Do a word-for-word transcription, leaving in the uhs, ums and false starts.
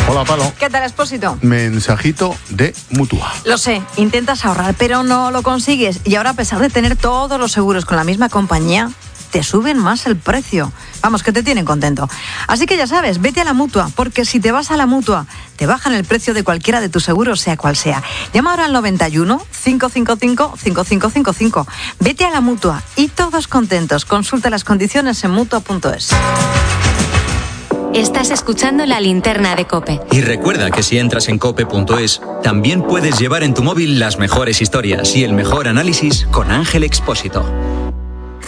Hola, Palo. ¿Qué tal, Expósito? Mensajito de Mutua. Lo sé, intentas ahorrar, pero no lo consigues. Y ahora, a pesar de tener todos los seguros con la misma compañía, te suben más el precio. Vamos, que te tienen contento. Así que ya sabes, vete a la Mutua, porque si te vas a la Mutua, te bajan el precio de cualquiera de tus seguros, sea cual sea. Llama ahora al noventa y uno, cinco cinco cinco, cinco cinco cinco cinco. Vete a la Mutua y todos contentos. Consulta las condiciones en mutua punto es. Estás escuchando La Linterna de COPE. Y recuerda que si entras en cope punto es, también puedes llevar en tu móvil las mejores historias y el mejor análisis con Ángel Expósito.